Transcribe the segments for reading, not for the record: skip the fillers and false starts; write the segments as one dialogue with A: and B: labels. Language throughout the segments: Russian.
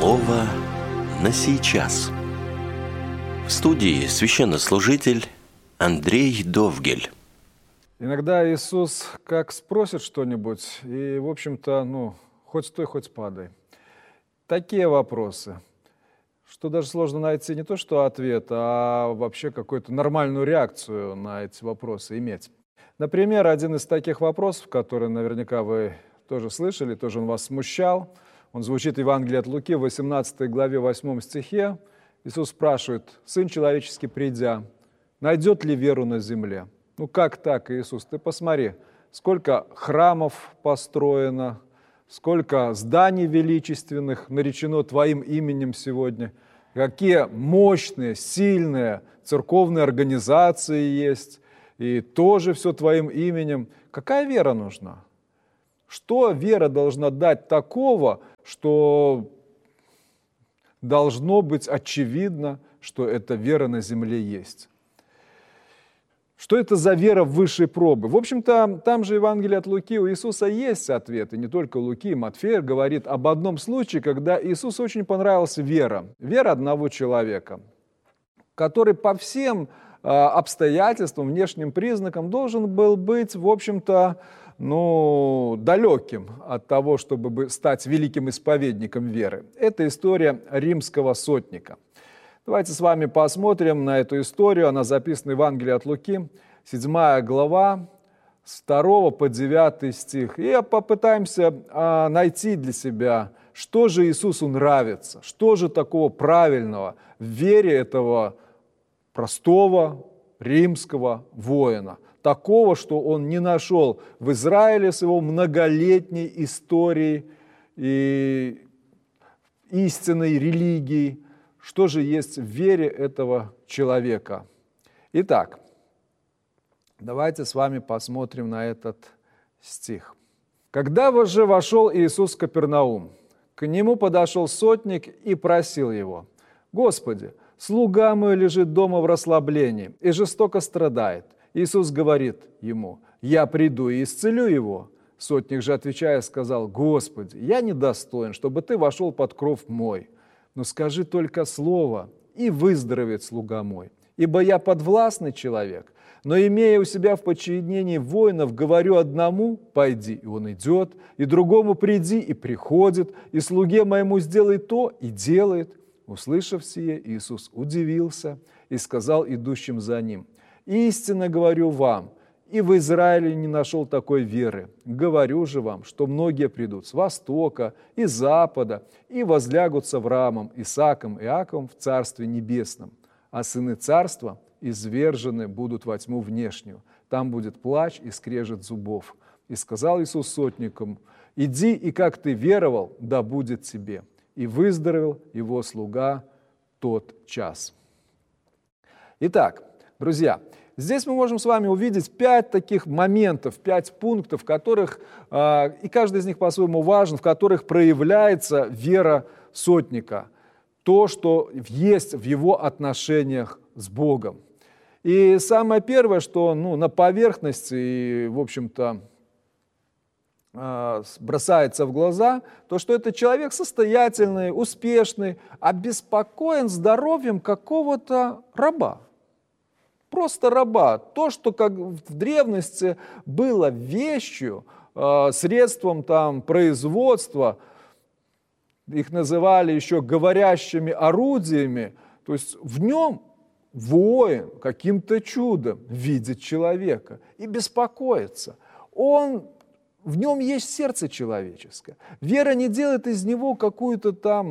A: Слово на сейчас. В студии священнослужитель Андрей Довгель.
B: Иногда Иисус как спросит что-нибудь, и, в общем-то, хоть стой, хоть падай. Такие вопросы, что даже сложно найти не то что ответ, а вообще какую-то нормальную реакцию на эти вопросы иметь. Например, один из таких вопросов, который наверняка вы тоже слышали, тоже он вас смущал, он звучит в Евангелии от Луки, в 18 главе, 8 стихе. Иисус спрашивает: «Сын человеческий, придя, найдет ли веру на земле?» Как так, Иисус? Ты посмотри, сколько храмов построено, сколько зданий величественных наречено Твоим именем сегодня, какие мощные, сильные церковные организации есть, и тоже все Твоим именем. Какая вера нужна? Что вера должна дать такого, что должно быть очевидно, что эта вера на земле есть? Что это за вера высшей пробы? В общем-то, там же в Евангелии от Луки у Иисуса есть ответы, не только Луки. Матфей говорит об одном случае, когда Иисусу очень понравилась вера. Вера одного человека, который по всем обстоятельствам, внешним признакам должен был быть, в общем-то, далеким от того, чтобы стать великим исповедником веры. Это история римского сотника. Давайте с вами посмотрим на эту историю. Она записана в Евангелии от Луки, 7 глава, с 2 по 9 стих. И попытаемся найти для себя, что же Иисусу нравится, что же такого правильного в вере этого простого римского воина. Такого, что он не нашел в Израиле с его многолетней историей и истинной религией. Что же есть в вере этого человека? Итак, давайте с вами посмотрим на этот стих. «Когда же вошел Иисус в Капернаум, к нему подошел сотник и просил его: „Господи, слуга мой лежит дома в расслаблении и жестоко страдает“. Иисус говорит ему: „Я приду и исцелю его“. Сотник же, отвечая, сказал: „Господи, я недостоин, чтобы ты вошел под кров мой. Но скажи только слово, и выздоровеет слуга мой. Ибо я подвластный человек, но, имея у себя в подчинении воинов, говорю одному: пойди, и он идет, и другому: приди, и приходит, и слуге моему: сделай то, и делает“. Услышав сие, Иисус удивился и сказал идущим за ним: „Истинно говорю вам, и в Израиле не нашел такой веры. Говорю же вам, что многие придут с востока и запада и возлягут с Авраамом, Исааком и Иаковом в Царстве Небесном. А сыны Царства извержены будут во тьму внешнюю. Там будет плач и скрежет зубов“. И сказал Иисус сотникам: „Иди, и как ты веровал, да будет тебе“. И выздоровел его слуга тот час». Итак, друзья, здесь мы можем с вами увидеть 5 таких моментов, 5 пунктов, в которых, и каждый из них по-своему важен, в которых проявляется вера сотника, то, что есть в его отношениях с Богом. И самое первое, что на поверхности и, в общем-то, бросается в глаза, то, что это человек состоятельный, успешный, обеспокоен здоровьем какого-то раба. Просто раба. То, что как в древности было вещью, средством производства, их называли еще говорящими орудиями, то есть в нем воин каким-то чудом видит человека и беспокоится. В нем есть сердце человеческое. Вера не делает из него какую-то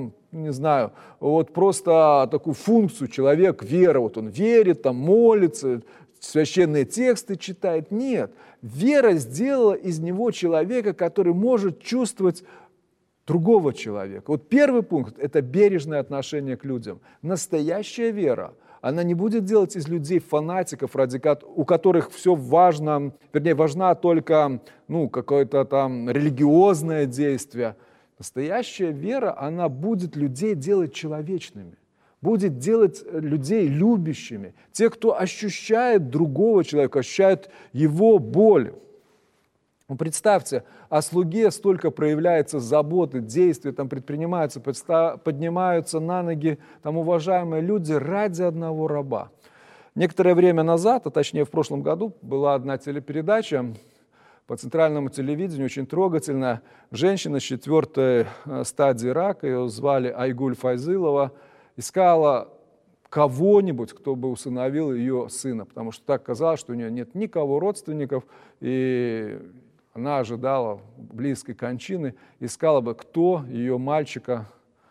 B: просто такую функцию. Человек, вера, он верит, молится, священные тексты читает. Нет, вера сделала из него человека, который может чувствовать другого человека. Первый пункт – это бережное отношение к людям. Настоящая вера, она не будет делать из людей фанатиков, у которых все важно, важна только какое-то религиозное действие. Настоящая вера, она будет людей делать человечными, будет делать людей любящими. Те, кто ощущает другого человека, ощущает его боль. Ну, представьте, о слуге столько проявляется заботы, действия, там предпринимаются, поднимаются на ноги там уважаемые люди ради одного раба. Некоторое время назад, а точнее в прошлом году, была одна телепередача по центральному телевидению, очень трогательная. Женщина с 4-й стадии рака, ее звали Айгуль Файзылова, искала кого-нибудь, кто бы усыновил ее сына, потому что так казалось, что у нее нет никого родственников, и она ожидала близкой кончины, искала бы, кто ее мальчика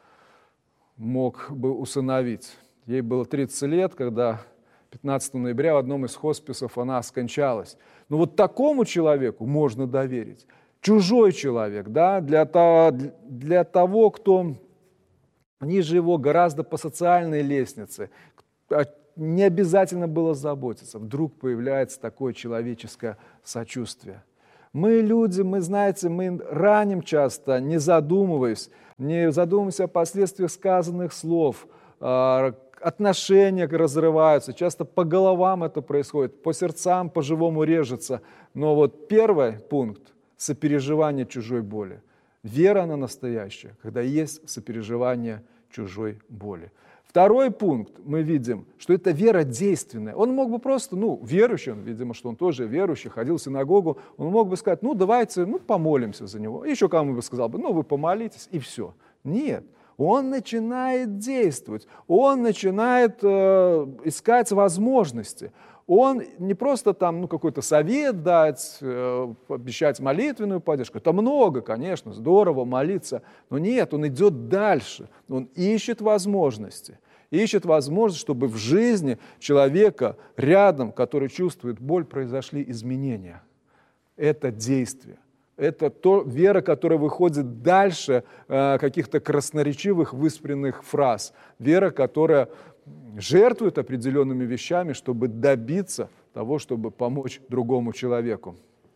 B: мог бы усыновить. Ей было 30 лет, когда 15 ноября в одном из хосписов она скончалась. Но вот такому человеку можно доверить. Чужой человек, да, для того, кто ниже его гораздо по социальной лестнице, не обязательно было заботиться. Вдруг появляется такое человеческое сочувствие. Мы люди, мы, знаете, мы раним часто, не задумываясь о последствиях сказанных слов, отношения разрываются, часто по головам это происходит, по сердцам по-живому режется. Но вот первый пункт – сопереживание чужой боли. Вера, она настоящая, когда есть сопереживание чужой боли. Второй пункт, мы видим, что это вера действенная. Он мог бы просто, верующий, видимо, что он тоже верующий, ходил в синагогу, он мог бы сказать, давайте, помолимся за него. Еще кому бы сказал бы, вы помолитесь, и все. Нет, он начинает действовать, он начинает искать возможности. Он не просто там какой-то совет дать, обещать молитвенную поддержку. Это много, конечно, здорово молиться. Но нет, он идет дальше. Он ищет возможности. Ищет возможность, чтобы в жизни человека рядом, который чувствует боль, произошли изменения. Это действие. Это вера, которая выходит дальше каких-то красноречивых выспренных фраз. Вера, которая жертвует определенными вещами, чтобы добиться того, чтобы помочь другому человеку.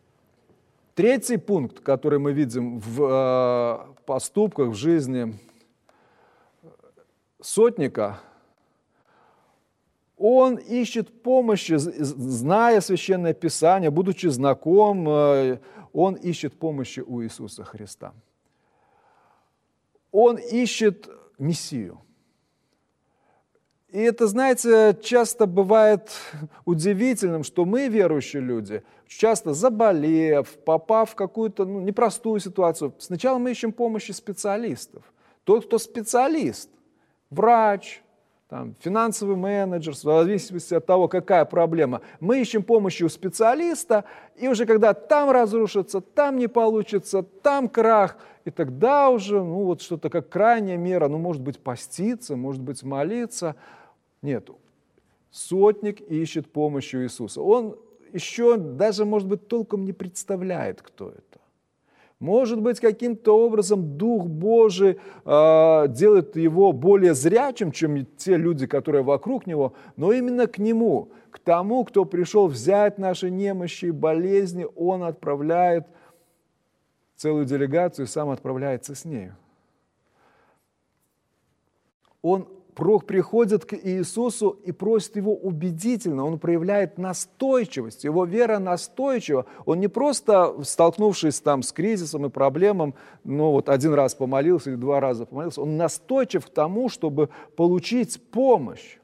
B: Третий пункт, который мы видим в поступках, в жизни сотника, он ищет помощи, зная Священное Писание, будучи знаком, он ищет помощи у Иисуса Христа. Он ищет Мессию. И это, знаете, часто бывает удивительным, что мы, верующие люди, часто заболев, попав в какую-то непростую ситуацию, сначала мы ищем помощи специалистов. Тот, кто специалист, врач, финансовый менеджер, в зависимости от того, какая проблема, мы ищем помощи у специалиста, и уже когда там разрушится, там не получится, там крах, и тогда уже, что-то как крайняя мера, может быть, поститься, может быть, молиться. Нет, сотник ищет помощи у Иисуса. Он еще даже, может быть, толком не представляет, кто это. Может быть, каким-то образом Дух Божий делает его более зрячим, чем те люди, которые вокруг него, но именно к нему, к тому, кто пришел взять наши немощи и болезни, он отправляет целую делегацию и сам отправляется с нею. Он приходит к Иисусу и просит его убедительно, он проявляет настойчивость, его вера настойчива. Он не просто, столкнувшись с кризисом и проблемом, один раз помолился или 2 раза помолился, он настойчив к тому, чтобы получить помощь.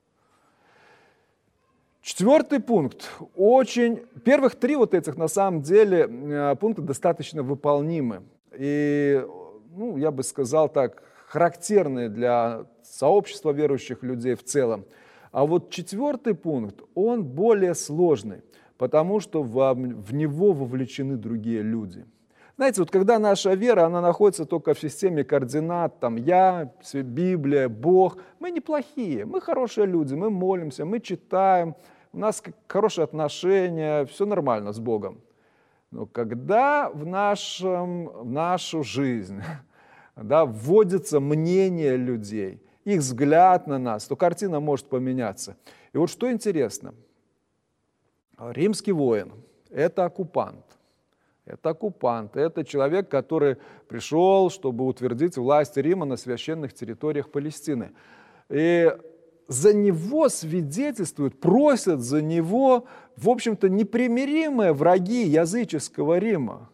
B: 4-й пункт. Первых 3 этих, на самом деле, пункта достаточно выполнимы. И, я бы сказал так, характерные для сообщества верующих людей в целом. А вот 4-й пункт, он более сложный, потому что в него вовлечены другие люди. Знаете, когда наша вера, она находится только в системе координат, я, Библия, Бог, мы неплохие, мы хорошие люди, мы молимся, мы читаем, у нас хорошие отношения, все нормально с Богом. Но когда в нашу жизнь вводится мнение людей, их взгляд на нас, то картина может поменяться. И вот что интересно, римский воин – это оккупант. Это человек, который пришел, чтобы утвердить власть Рима на священных территориях Палестины. И за него свидетельствуют, просят за него, в общем-то, непримиримые враги языческого Рима.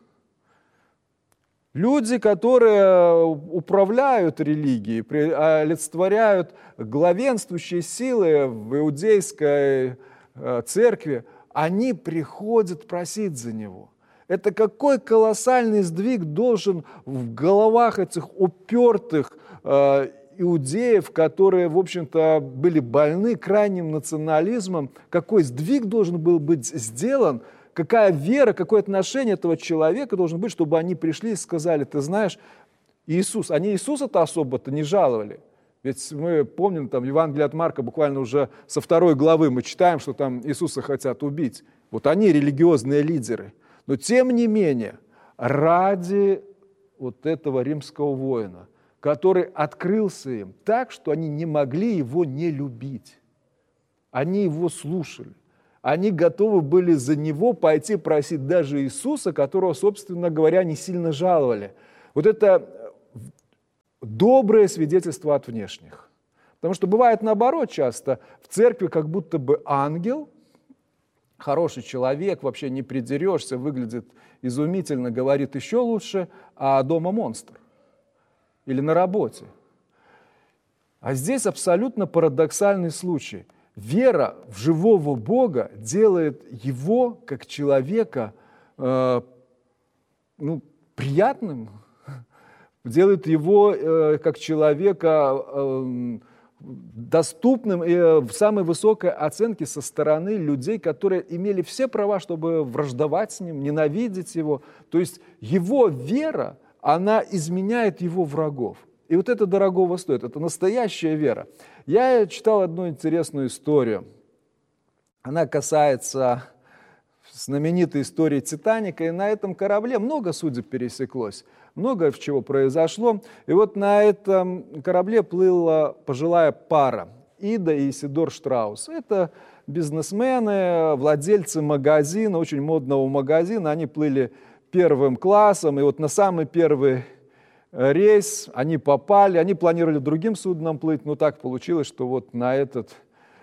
B: Люди, которые управляют религией, олицетворяют главенствующие силы в иудейской церкви, они приходят просить за него. Это какой колоссальный сдвиг должен в головах этих упертых иудеев, которые, в общем-то, были больны крайним национализмом, какой сдвиг должен был быть сделан, какая вера, какое отношение этого человека должно быть, чтобы они пришли и сказали: ты знаешь, Иисус, они Иисуса-то особо-то не жаловали. Ведь мы помним, там, Евангелие от Марка, буквально уже со 2 главы мы читаем, что там Иисуса хотят убить. Вот они религиозные лидеры. Но тем не менее, ради вот этого римского воина, который открылся им так, что они не могли его не любить. Они его слушали. Они готовы были за него пойти просить даже Иисуса, которого, собственно говоря, не сильно жаловали. Вот это доброе свидетельство от внешних. Потому что бывает наоборот часто. В церкви как будто бы ангел, хороший человек, вообще не придерешься, выглядит изумительно, говорит еще лучше, а дома монстр. Или на работе. А здесь абсолютно парадоксальный случай. Вера в живого Бога делает его, как человека, приятным, делает его, как человека, доступным и в самой высокой оценке со стороны людей, которые имели все права, чтобы враждовать с ним, ненавидеть его. То есть его вера, она изменяет его врагов. И вот это дорогого стоит, это настоящая вера. Я читал одну интересную историю. Она касается знаменитой истории Титаника. И на этом корабле много судеб пересеклось, много чего произошло. И вот на этом корабле плыла пожилая пара, Ида и Исидор Штраус. Это бизнесмены, владельцы магазина, очень модного магазина. Они плыли первым классом, и вот на самый первый рейс они попали, они планировали другим судном плыть, но так получилось, что вот на этот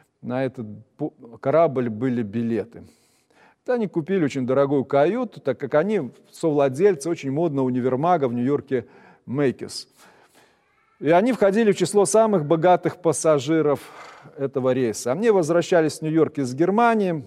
B: корабль были билеты. Они купили очень дорогую каюту, так как они совладельцы очень модного универмага в Нью-Йорке Мэйкис. И они входили в число самых богатых пассажиров этого рейса. Они возвращались в Нью-Йорк из Германии.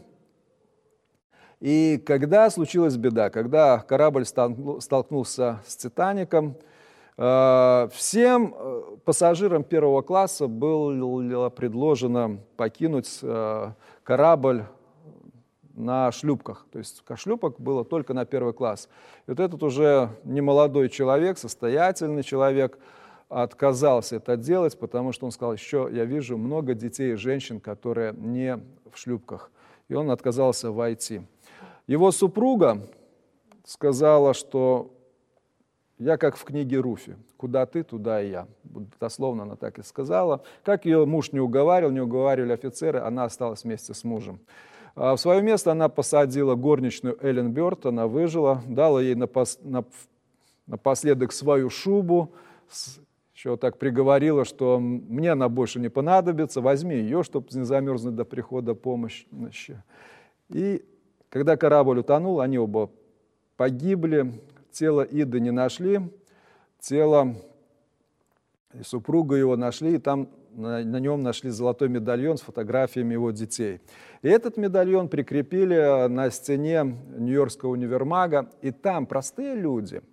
B: И когда случилась беда, когда корабль столкнулся с «Титаником», всем пассажирам первого класса было предложено покинуть корабль на шлюпках. То есть шлюпок было только на первый класс. И вот этот уже немолодой человек, состоятельный человек, отказался это делать, потому что он сказал: еще я вижу много детей и женщин, которые не в шлюпках. И он отказался войти. Его супруга сказала, что я как в книге Руфи. Куда ты, туда и я. Дословно она так и сказала. Как ее муж не уговаривали офицеры, она осталась вместе с мужем. В свое место она посадила горничную Эллен Бёрд, она выжила, дала ей напоследок свою шубу, еще так приговорила, что мне она больше не понадобится, возьми ее, чтобы не замерзнуть до прихода помощи. И когда корабль утонул, они оба погибли, тело Иды не нашли, тело супруга его нашли, и там на нем нашли золотой медальон с фотографиями его детей. И этот медальон прикрепили на стене Нью-Йоркского универмага, и там простые люди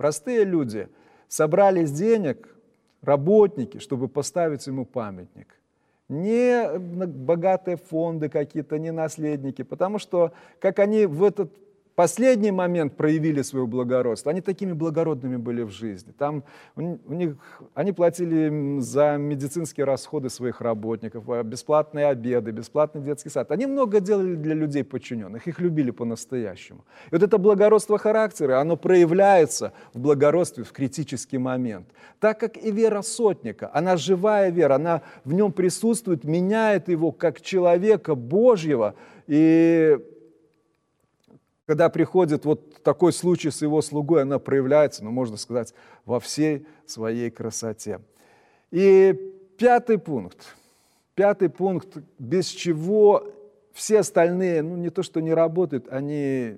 B: собрали денег, работники, чтобы поставить ему памятник. Не богатые фонды какие-то, не наследники, потому что, как они в этот последний момент проявили свое благородство, они такими благородными были в жизни. Там они платили за медицинские расходы своих работников, бесплатные обеды, бесплатный детский сад. Они много делали для людей подчиненных, их любили по-настоящему. И вот это благородство характера, оно проявляется в благородстве в критический момент. Так как и вера сотника, она живая вера, она в нем присутствует, меняет его как человека Божьего. И когда приходит вот такой случай с его слугой, она проявляется, можно сказать, во всей своей красоте. И пятый пункт, 5-й пункт, без чего все остальные, не то что не работают, они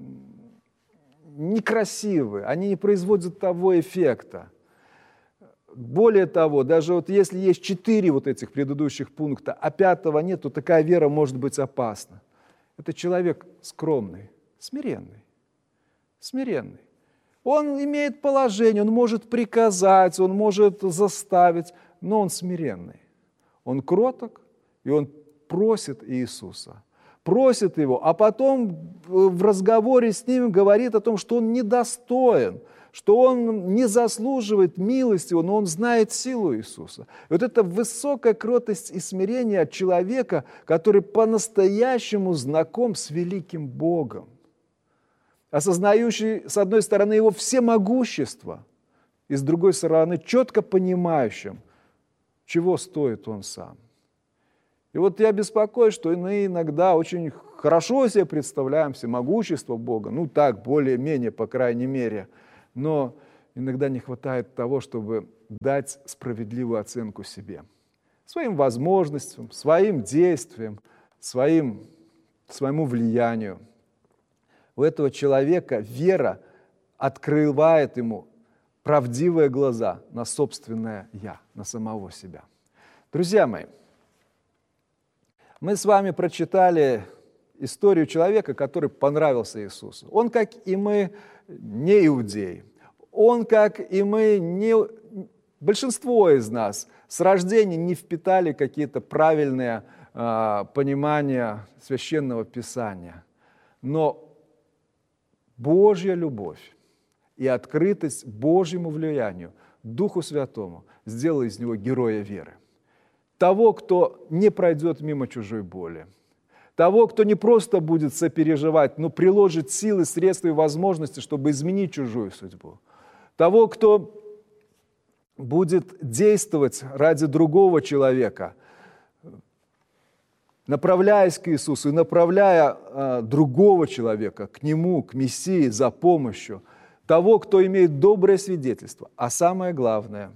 B: некрасивы, они не производят того эффекта. Более того, даже вот если есть 4 вот этих предыдущих пункта, а 5-го нет, то такая вера может быть опасна. Это человек скромный, смиренный. Он имеет положение, он может приказать, он может заставить, но он смиренный. Он кроток, и он просит Иисуса. Просит его, а потом в разговоре с ним говорит о том, что он недостоин, что он не заслуживает милости, но он знает силу Иисуса. И вот эта высокая кротость и смирение от человека, который по-настоящему знаком с великим Богом, осознающий, с одной стороны, его всемогущество, и с другой стороны, четко понимающим, чего стоит он сам. И вот я беспокоюсь, что мы иногда очень хорошо себе представляем всемогущество Бога, так, более-менее, по крайней мере, но иногда не хватает того, чтобы дать справедливую оценку себе, своим возможностям, своим действиям, своему влиянию. У этого человека вера открывает ему правдивые глаза на собственное «я», на самого себя. Друзья мои, мы с вами прочитали историю человека, который понравился Иисусу. Он, как и мы, не иудей. Он, как и мы, большинство из нас с рождения не впитали какие-то правильные понимания Священного Писания. Но Божья любовь и открытость Божьему влиянию, Духу Святому, сделала из него героя веры. Того, кто не пройдет мимо чужой боли. Того, кто не просто будет сопереживать, но приложит силы, средства и возможности, чтобы изменить чужую судьбу. Того, кто будет действовать ради другого человека, направляясь к Иисусу и направляя другого человека к Нему, к Мессии за помощью. Того, кто имеет доброе свидетельство, а самое главное,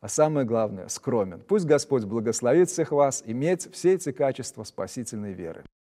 B: скромен. Пусть Господь благословит всех вас иметь все эти качества спасительной веры.